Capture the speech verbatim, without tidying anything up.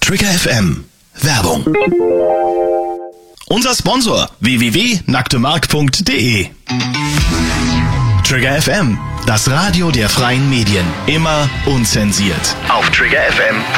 Trigger F M. Werbung. Unser Sponsor w w w punkt nacktemark punkt de. Trigger F M, das Radio der freien Medien. Immer unzensiert. Auf Trigger F M.